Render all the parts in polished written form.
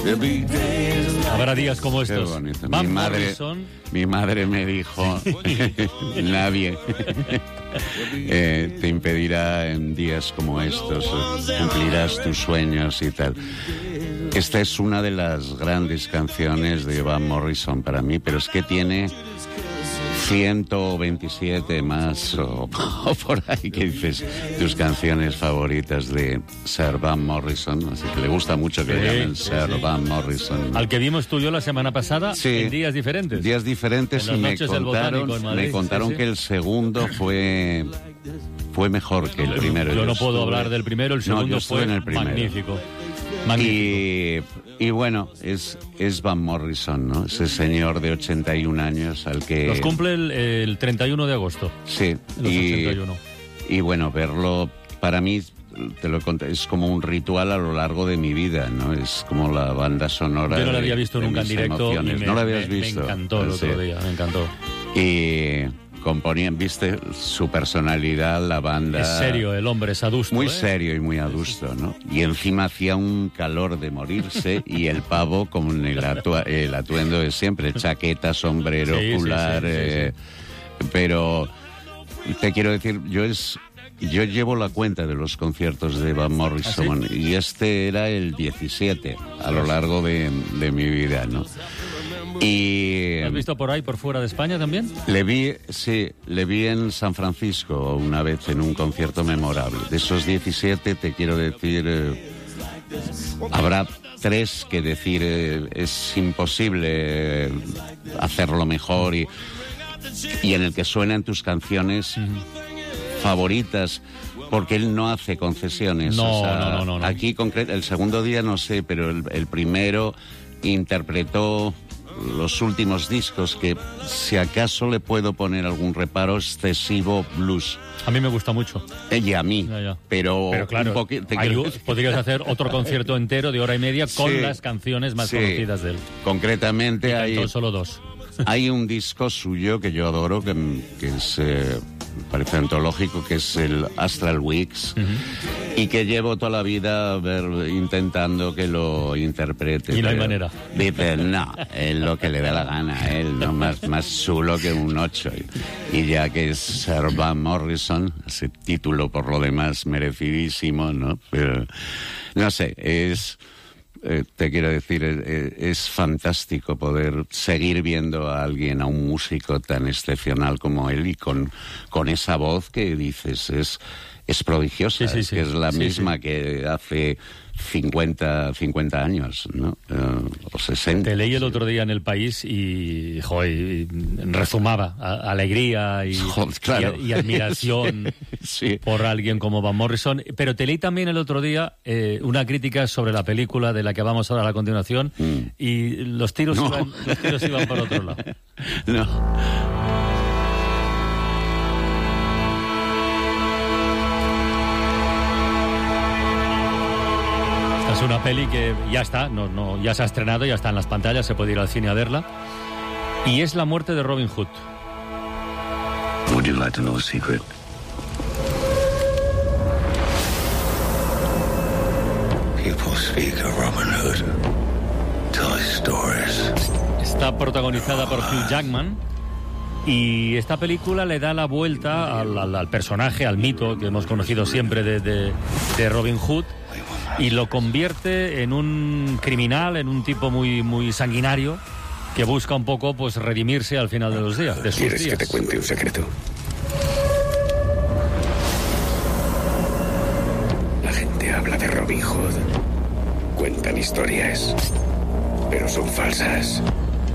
Habrá días como estos. Qué bonito. Van Mi madre me dijo, nadie te impedirá en días como estos, cumplirás tus sueños y tal. Esta es una de las grandes canciones de Van Morrison para mí, pero es que tiene 127 más o por ahí que dices tus canciones favoritas de Sir Van Morrison, así que le gusta mucho que le llamen Sir Van Morrison. Al que vimos tú y yo la semana pasada, sí, en días diferentes. Días diferentes, y me contaron que el segundo fue mejor que el primero. Yo no puedo hablar del primero, el segundo fue magnífico. Y bueno, es Van Morrison, ¿no? Ese señor de 81 años al que... Los cumple el 31 de agosto. Sí. Los 81. Y bueno, verlo, para mí, te lo conté, es como un ritual a lo largo de mi vida, ¿no? Es como la banda sonora. Yo no la había visto nunca en directo. ¿No la habías visto? Me encantó el otro día, me encantó. Y... componían, viste, su personalidad, la banda... Es serio, el hombre es adusto. Muy serio y muy adusto, ¿no? Y encima hacía un calor de morirse y el pavo con el atuendo de siempre, chaqueta, sombrero, ocular... Pero te quiero decir, yo llevo la cuenta de los conciertos de Van Morrison. ¿Ah, sí? Y este era el 17 a lo largo de mi vida, ¿no? Y ¿Lo has visto por ahí, por fuera de España también? Le vi en San Francisco una vez en un concierto memorable. De esos 17, te quiero decir, habrá 3 que decir es imposible hacerlo mejor y en el que suenan tus canciones favoritas, porque él no hace concesiones. No. Aquí, el segundo día no sé, pero el primero interpretó los últimos discos, que si acaso le puedo poner algún reparo, excesivo blues. A mí me gusta mucho. Y a mí. Ya. Pero claro, podrías hacer otro concierto entero de hora y media con las canciones más conocidas de él. Concretamente hay solo 2. Hay un disco suyo que yo adoro, que es... parece antológico, que es el Astral Weeks, y que llevo toda la vida intentando que lo interprete. Y no hay manera. Dice, no, es lo que le da la gana a él, ¿no? Más chulo que un 8. Y ya que es Sir Van Morrison, ese título por lo demás merecidísimo, ¿no? Pero, no sé, te quiero decir, es fantástico poder seguir viendo a alguien, a un músico tan excepcional como él y con esa voz que dices, es prodigiosa, que es la misma que hace 50 años, ¿no? O 60. Te leí el otro día en El País y rezumaba alegría y admiración por alguien como Van Morrison. Pero te leí también el otro día una crítica sobre la película de la que vamos a hablar a continuación y los tiros iban por otro lado. No. Es una peli que ya está, ya se ha estrenado, ya está en las pantallas, se puede ir al cine a verla. Y es la muerte de Robin Hood. Would you like to know a secret? People speak of Robin Hood, tell his stories. Está protagonizada por Hugh Jackman. Y esta película le da la vuelta al personaje, al mito que hemos conocido siempre de Robin Hood, y lo convierte en un criminal, en un tipo muy, muy sanguinario, que busca un poco pues redimirse al final de los días. ¿Quieres que te cuente un secreto? La gente habla de Robin Hood. Cuentan historias, pero son falsas.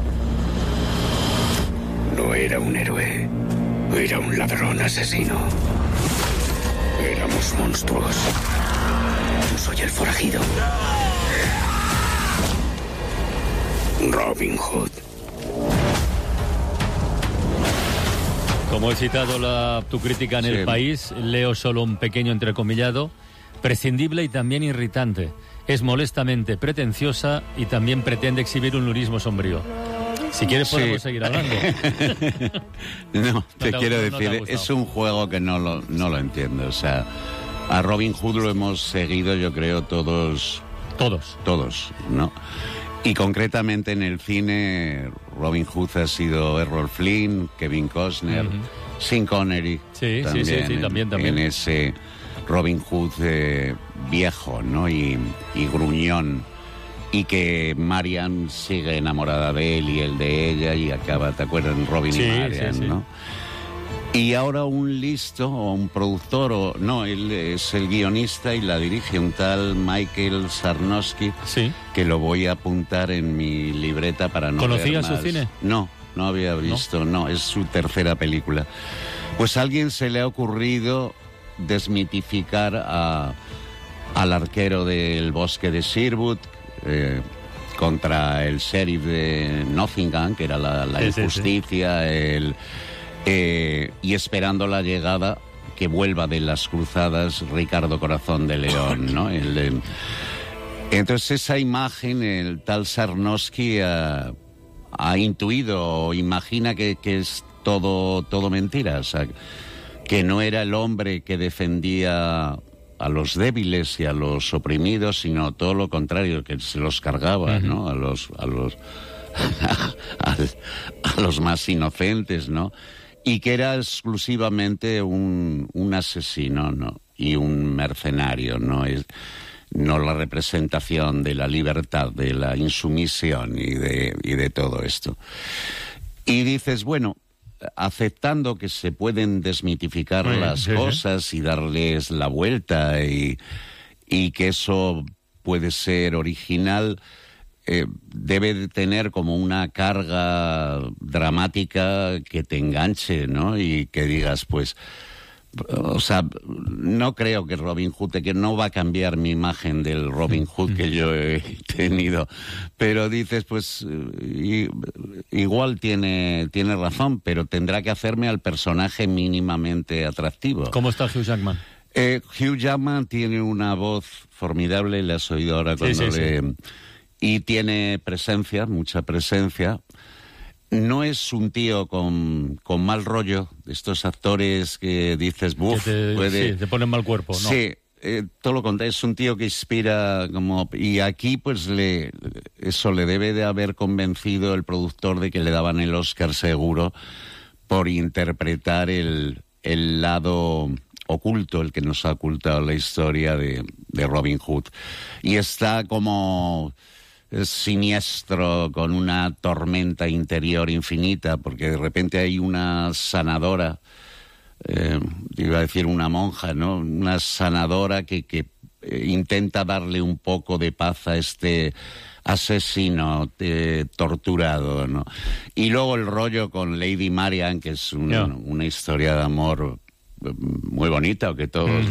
No era un héroe, era un ladrón asesino. Éramos monstruos. Yo soy el forajido. Robin Hood. Como he citado tu crítica en El País, leo solo un pequeño entrecomillado. Prescindible y también irritante. Es molestamente pretenciosa y también pretende exhibir un lurismo sombrío. Si quieres podemos seguir hablando. No, te quiero decir, es un juego que no lo entiendo. O sea, a Robin Hood lo hemos seguido, yo creo, todos, ¿no? Y concretamente en el cine, Robin Hood ha sido Errol Flynn, Kevin Costner, Sean Connery. Sí, también. En ese Robin Hood viejo, ¿no? Y gruñón. Y que Marian sigue enamorada de él y él de ella y acaba, ¿te acuerdas? Robin y Marian, ¿no? Y ahora un listo o un productor, él es el guionista y la dirige, un tal Michael Sarnowski, que lo voy a apuntar en mi libreta para no ver más. ¿Conocías su cine? No había visto, no, es su tercera película. Pues a alguien se le ha ocurrido desmitificar al arquero del bosque de Sherwood, contra el sheriff de Nottingham, que era la injusticia, y esperando la llegada que vuelva de las cruzadas Ricardo Corazón de León, ¿no? Entonces esa imagen el tal Sarnowski ha intuido o imagina que es todo mentira, o sea, que no era el hombre que defendía a los débiles y a los oprimidos, sino todo lo contrario, que se los cargaba, ¿no? A los más inocentes, ¿no? Y que era exclusivamente un asesino, ¿no? Y un mercenario, ¿no? No la representación de la libertad, de la insumisión y de todo esto. Y dices, bueno, aceptando que se pueden desmitificar las cosas y darles la vuelta y que eso puede ser original, debe de tener como una carga dramática que te enganche, ¿no? Y que digas, pues, o sea, no creo que Robin Hood, que no va a cambiar mi imagen del Robin Hood que yo he tenido, pero dices, pues, igual tiene razón, pero tendrá que hacerme al personaje mínimamente atractivo. ¿Cómo está Hugh Jackman? Hugh Jackman tiene una voz formidable, le has oído ahora cuando sí. Y tiene presencia, mucha presencia. No es un tío con mal rollo, de estos actores que dices, buf, te ponen mal cuerpo, ¿no? Sí, todo lo contrario, es un tío que inspira como... Y aquí, pues, eso le debe de haber convencido el productor de que le daban el Oscar seguro por interpretar el lado oculto, el que nos ha ocultado la historia de Robin Hood. Y está como... siniestro, con una tormenta interior infinita, porque de repente hay una sanadora, iba a decir una monja, ¿no? Una sanadora que intenta darle un poco de paz a este asesino torturado, ¿no? Y luego el rollo con Lady Marian, que es una historia de amor muy bonita, que todos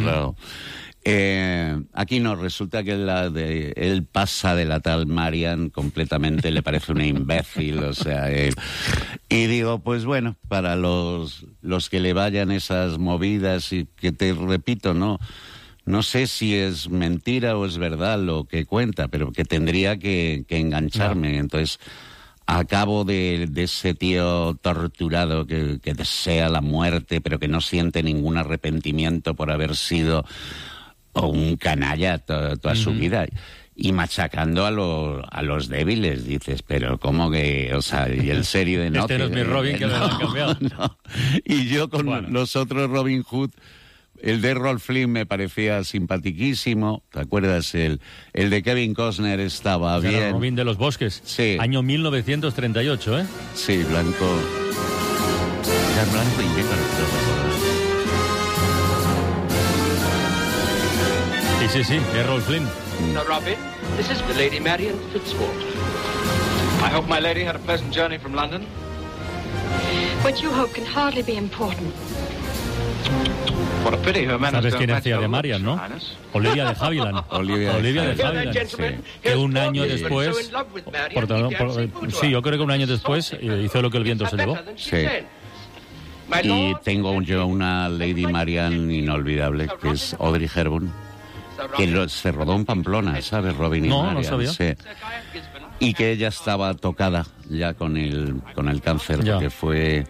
aquí no, resulta que él pasa de la tal Marian completamente, le parece una imbécil, o sea, y digo, pues bueno, para los que le vayan esas movidas, y que te repito, no sé si es mentira o es verdad lo que cuenta, pero que tendría que engancharme. Entonces, a cabo de ese tío torturado que desea la muerte, pero que no siente ningún arrepentimiento por haber sido un canalla toda su vida, y machacando a los débiles, dices, pero ¿cómo que? O sea, y el serio de Este no es mi Robin, que me lo han cambiado. No. Y yo con los otros Robin Hood, el de Errol Flynn me parecía simpatiquísimo, ¿te acuerdas? El de Kevin Costner estaba bien. El Robin de los Bosques, sí. Año 1938, ¿eh? Sí, blanco. Era blanco y negro, Sí, Errol Flynn. Now, Robin, this is the Lady Marian Fitzwalter. I hope my lady had a pleasant journey from London. What you hope can hardly be important. What a pity her manners ¿Sabes don't quién match hacía her de looks, Marian, Your no? Highness. Olivia de Havilland. Olivia de Havilland. Gentlemen, Que un here's año Bob, he's después, so in love with Marian, sí, yo creo que un año después hizo Lo que el viento se llevó. Sí. Y tengo yo una Lady Marian inolvidable, que es Audrey Hepburn, que se rodó en Pamplona, ¿sabes, Robin y Marian? No sabía. Sí. Y que ella estaba tocada ya con el cáncer, porque fue...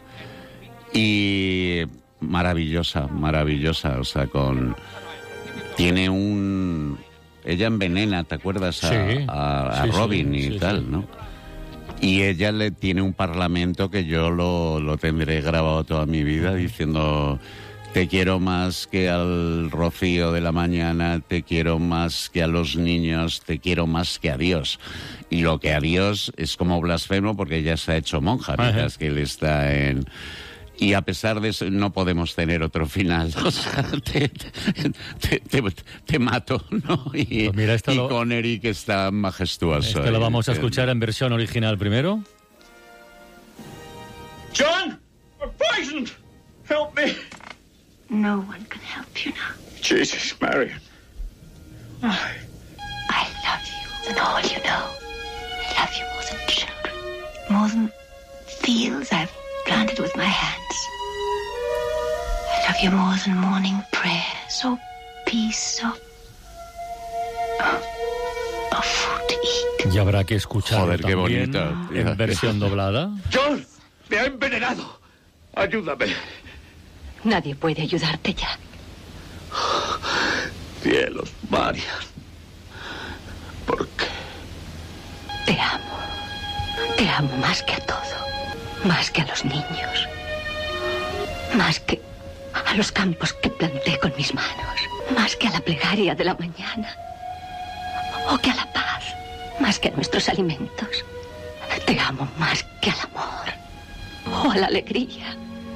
Y maravillosa, o sea, tiene ella envenena, ¿te acuerdas? A Robin y tal, ¿no? Y ella le tiene un parlamento que yo lo tendré grabado toda mi vida diciendo: te quiero más que al rocío de la mañana, te quiero más que a los niños, te quiero más que a Dios. Y lo que a Dios es como blasfemo porque ella se ha hecho monja, mientras que él está en... Y a pesar de eso, no podemos tener otro final. O sea, te mato, ¿no? Y, pues mira, Connery, que está majestuoso. Lo vamos a escuchar en versión original primero. John, we're poisoned. Help me. No one can help you now. Jesus, Marion. I love you and all you know. I love you more than children. More than fields I've planted with my hands. I love you more than morning prayers or peace or food to eat. Y habrá que escucharlo. Joder, qué también bonito. En versión doblada. John, me ha envenenado. Ayúdame. Nadie puede ayudarte ya. Cielos, Marian. ¿Por qué? Te amo. Te amo más que a todo. Más que a los niños. Más que a los campos que planté con mis manos. Más que a la plegaria de la mañana. O que a la paz. Más que a nuestros alimentos. Te amo más que al amor. O a la alegría.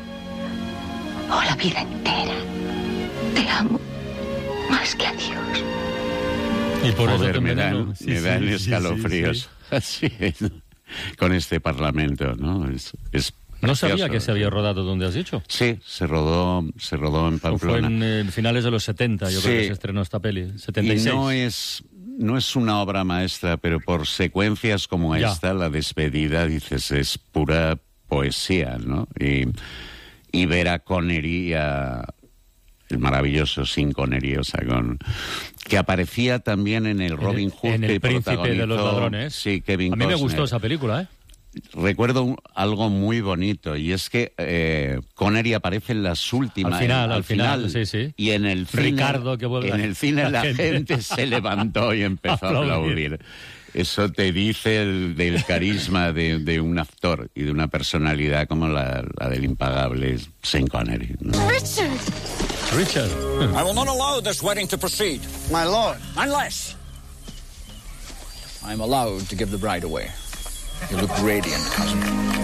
O la vida entera. Te amo más que a Dios. Y por Joder, eso me dan escalofríos. Así es. Con este parlamento, ¿no? No sabía que se había rodado donde has dicho. Sí, se rodó en Pamplona. Fue en finales de los 70, yo creo que se estrenó esta peli, 76. Y no es una obra maestra, pero por secuencias como esta, la despedida, dices, es pura poesía, ¿no? Y ver a Connery, el maravilloso Sean Connery, o sea, que aparecía también en el Robin Hood, en El Príncipe de los Ladrones. Sí, Kevin Costner. A mí me Costner. gustó esa película, ¿eh? Recuerdo algo muy bonito, y es que Connery aparece en las últimas... Al final, sí. Y en el cine... Ricardo, que vuelve... En el cine la gente se levantó y empezó a aplaudir. Eso te dice del carisma de un actor y de una personalidad como la del impagable Sean Connery, ¿no? Richard. I will not allow this wedding to proceed. My lord. Unless I am allowed to give the bride away. You look radiant, cousin.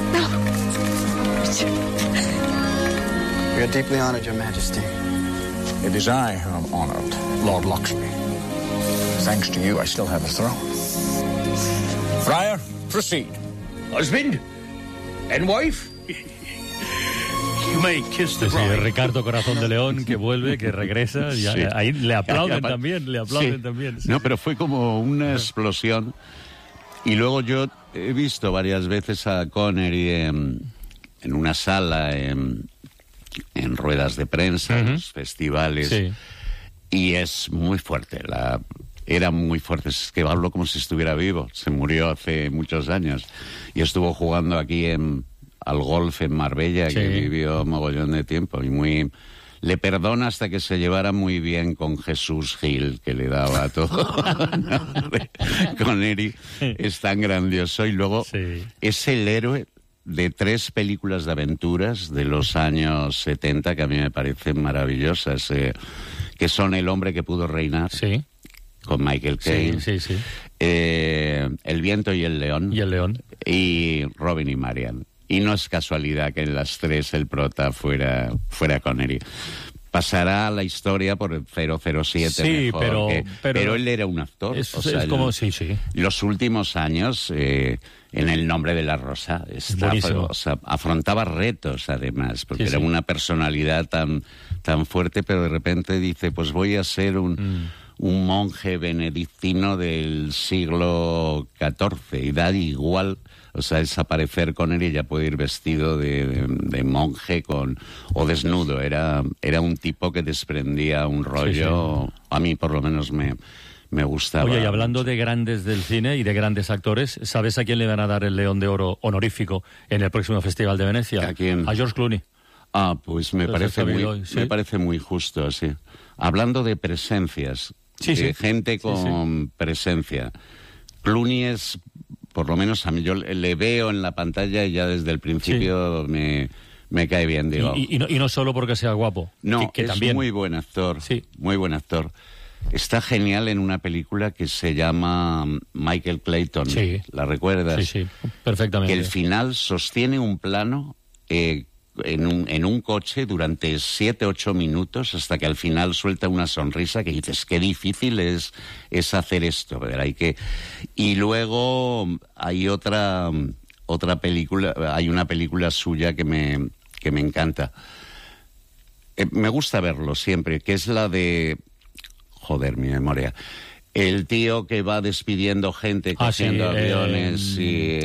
We are deeply honored, Your Majesty. It is I who am honored, Lord Luxury. Thanks to you, I still have a throne. Friar, proceed. Husband and wife. You may kiss the bride. Sí, Ricardo Corazón de León, que vuelve, que regresa. Y ahí le aplauden también, también. Sí. No, pero fue como una explosión. Y luego yo he visto varias veces a Connery en una sala, en ruedas de prensa, en los festivales. Sí. Y es muy fuerte, era muy fuerte. Es que hablo como si estuviera vivo. Se murió hace muchos años. Y estuvo jugando aquí al golf en Marbella, que vivió mogollón de tiempo. Y le perdona hasta que se llevara muy bien con Jesús Gil, que le daba todo. Connery es tan grandioso. Y luego es el héroe de 3 películas de aventuras de los años 70 que a mí me parecen maravillosas, que son El hombre que pudo reinar, con Michael Caine, El viento y el león, y Robin y Marian. Y no es casualidad que en las 3 el prota fuera Connery. Pasará a la historia por el 007 mejor, pero él era un actor. Es como, los últimos años, en El nombre de la rosa, afrontaba retos además, porque era una personalidad tan fuerte, pero de repente dice, pues voy a ser un monje benedictino del siglo XIV, y da igual. O sea, es aparecer con él y ya puede ir vestido de monje o desnudo. Era un tipo que desprendía un rollo, a mí por lo menos me gustaba. Oye, y hablando de grandes del cine y de grandes actores, ¿sabes a quién le van a dar el León de Oro honorífico en el próximo Festival de Venecia? ¿A quién? A George Clooney. Ah, pues me parece muy justo, sí. Hablando de presencias, gente con presencia. Clooney es, por lo menos a mí, yo le veo en la pantalla y ya desde el principio me cae bien, digo. Y no solo porque sea guapo. No, que es también. muy buen actor, muy buen actor. Está genial en una película que se llama Michael Clayton. Sí. ¿La recuerdas? Sí, perfectamente. Que el final sostiene un plano en un coche durante 7-8 minutos hasta que al final suelta una sonrisa que dices, qué difícil es hacer esto. ¿Verdad? Y luego hay otra película, hay una película suya que me encanta. Me gusta verlo siempre, que es la de... Joder, mi memoria. El tío que va despidiendo gente, cogiendo aviones y...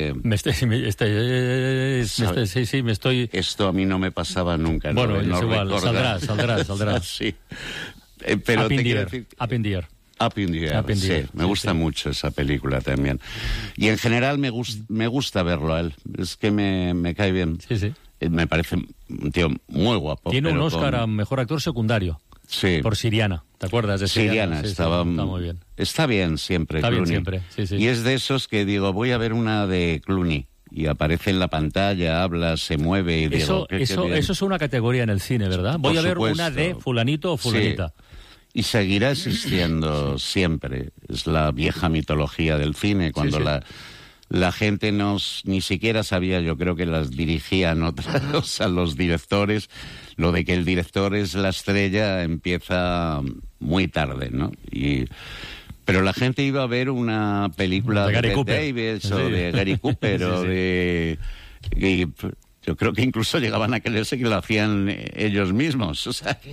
me estoy... Esto a mí no me pasaba nunca. Bueno, no es igual, saldrá. Sí. Pero te quiero decir... Up in the Air. Up in the Air, sí. Me gusta mucho esa película también. Y en general me gusta verlo a él. Es que me cae bien. Sí. Me parece un tío muy guapo. Tiene un Oscar a Mejor Actor Secundario. Sí. Por Siriana, ¿te acuerdas de Siriana? Está muy bien. Está bien siempre, Está Clooney. bien siempre, sí. Y es de esos que digo, voy a ver una de Clooney. Y aparece en la pantalla, habla, se mueve y digo... Eso es una categoría en el cine, ¿verdad? Voy a ver una de fulanito o fulanita. Sí. Y seguirá existiendo siempre. Es la vieja mitología del cine, cuando la gente ni siquiera sabía, yo creo que las dirigían otros a los directores. Lo de que el director es la estrella empieza muy tarde, ¿no? Pero la gente iba a ver una película de Bette Davis o de Gary Cooper o de... yo creo que incluso llegaban a creerse que lo hacían ellos mismos. O sea,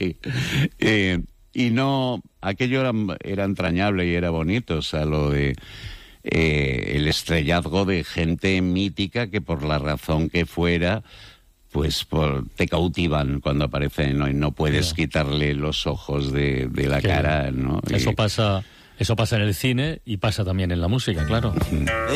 y no... Aquello era entrañable y era bonito. O sea, lo de... el estrellazgo de gente mítica que por la razón que fuera... pues te cautivan cuando aparecen, ¿no? Y no puedes quitarle los ojos de la cara, ¿no? Eso pasa en el cine y pasa también en la música, claro.